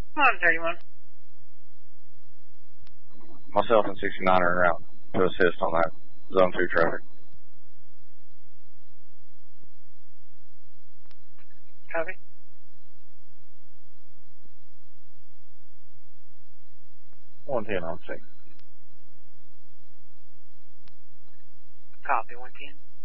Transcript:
31. Myself and 69 are out to assist on that zone 2 traffic. Copy. One 10 on 6. Copy, 110.